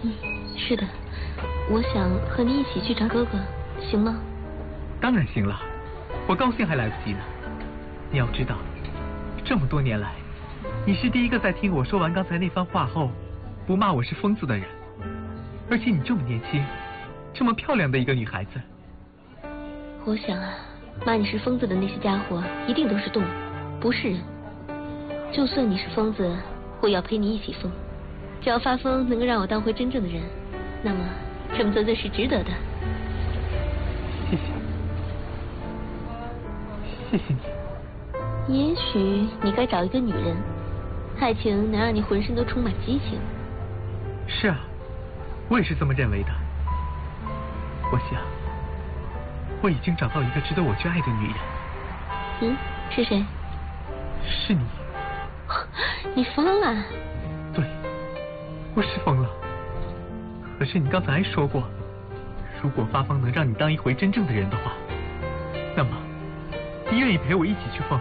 是的，我想和你一起去找哥哥，行吗？ 当然行了，我高兴还来不及呢。你要知道，这么多年来，你是第一个在听我说完刚才那番话后，不骂我是疯子的人。而且你这么年轻，这么漂亮的一个女孩子。 我想啊，骂你是疯子的那些家伙，一定都是动物，不是人。就算你是疯子，我也要陪你一起疯。只要发疯能够让我当回真正的人，那么这么做就是值得的。 谢谢，谢谢你。 也许你该找一个女人，爱情能让你浑身都充满激情。 是啊，我也是这么认为的。我想，我已经找到一个值得我去爱的女人。 是谁？ 是你。 你疯了？ 对，我是疯了。可是你刚才还说过，如果发疯能让你当一回真正的人的话，那么你愿意陪我一起去疯？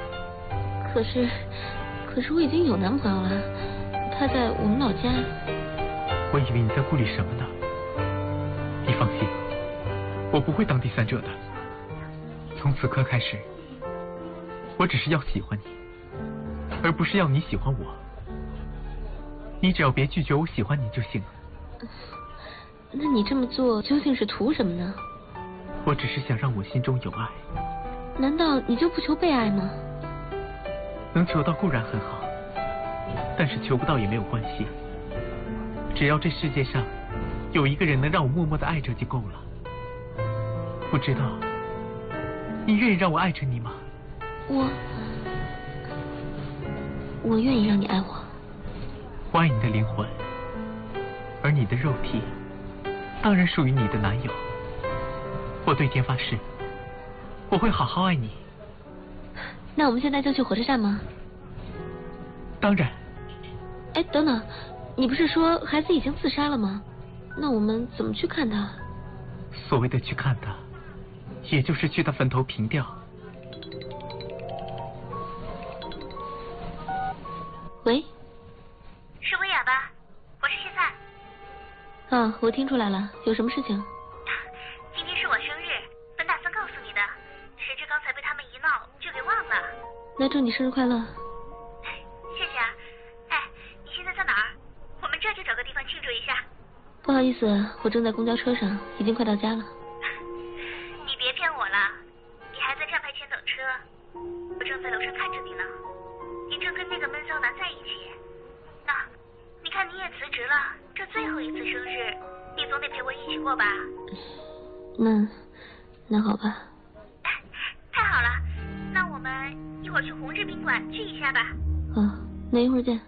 可是我已经有男朋友了，他在我们老家。 我以为你在顾虑什么呢？你放心，我不会当第三者的。从此刻开始，我只是要喜欢你，而不是要你喜欢我。你只要别拒绝我喜欢你就行了。 那你这么做究竟是图什么呢？ 我只是想让我心中有爱。 难道你就不求被爱吗？ 能求到固然很好，但是求不到也没有关系。只要这世界上有一个人能让我默默的爱着就够了。不知道你愿意让我爱着你吗？ 我愿意让你爱我。 我爱你的灵魂，而你的肉体当然属于你的男友。我对天发誓，我会好好爱你。 那我们现在就去火车站吗？ 当然。 哎，等等，你不是说孩子已经自杀了吗？那我们怎么去看他？ 所谓的去看他，也就是去他坟头凭吊。 喂， 是薇娅吧？我是谢灿。 啊，我听出来了，有什么事情？ 今天是我生日，本打算告诉你的，谁知刚才被他们一闹就给忘了。 那祝你生日快乐。 谢谢啊。哎，你现在在哪儿？我们这就找个地方庆祝一下。 不好意思，我正在公交车上，已经快到家了。 你别骗我了，你还在站牌前等车，我正在楼上看着你呢。你正跟那个闷骚男在一起。那，你看你也辞职了，这最后一次生日，你总得陪我一起过吧？ 那好吧。 太好了，那我们一会儿去红日宾馆聚一下吧。 那一会儿见。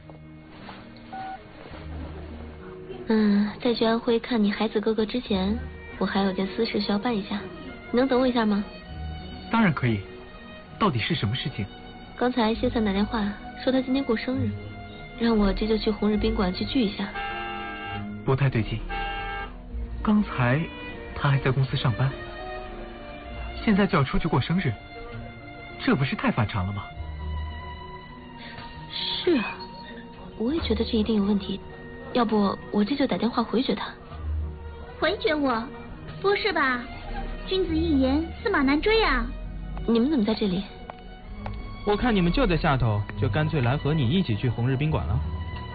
在去安徽看你孩子哥哥之前，我还有件私事需要办一下，你能等我一下吗？ 当然可以。到底是什么事情？ 刚才谢灿打电话说他今天过生日，让我这就去红日宾馆去聚一下。 不太对劲，刚才他还在公司上班，现在就要出去过生日，这不是太反常了吗？ 是啊，我也觉得这一定有问题。要不我这就打电话回绝他。 回绝我？不是吧？君子一言，驷马难追啊！ 你们怎么在这里？ 我看你们就在下头，就干脆来和你一起去红日宾馆了。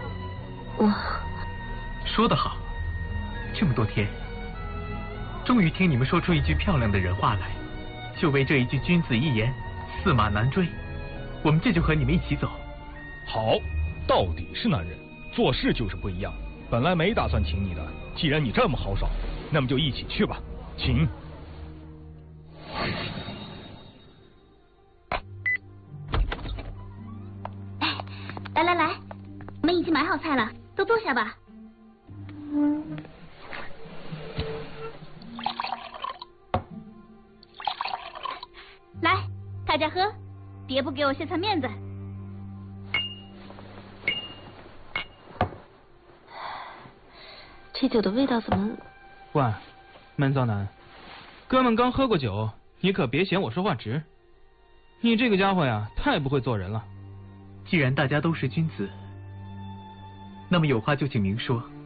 说得好，这么多天，终于听你们说出一句漂亮的人话来，就为这一句君子一言，驷马难追。我们这就和你们一起走。 好，到底是男人，做事就是不一样。本来没打算请你的，既然你这么豪爽，那么就一起去吧，请。 来，我们已经买好菜了，都坐下吧。来，大家喝，别不给我谢灿面子。 这酒的味道怎么…… 喂，闷骚男，哥们刚喝过酒，你可别嫌我说话直。你这个家伙呀，太不会做人了。 既然大家都是君子，那么有话就请明说。